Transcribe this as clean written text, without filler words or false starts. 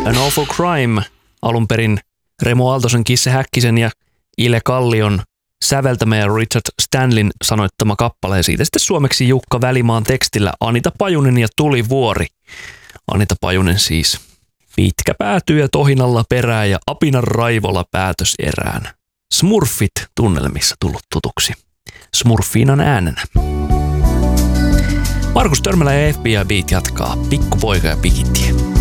An Awful Crime, alun perin Remo Aaltosen, Kisse Häkkisen ja Ile Kallion säveltämä ja Richard Stanleyn sanoittama kappale. Ja siitä sitten suomeksi Jukka Välimaan tekstillä Anita Pajunen ja Tulivuori. Anita Pajunen siis. Pitkä päätyy ja tohinalla perää ja apinan raivolla päätös erään. Smurfit tunnelmissa tullut tutuksi. Smurfiinan äänenä. Markus Törmälä ja FBI Beat jatkaa. Pikkupoika ja Pikitie.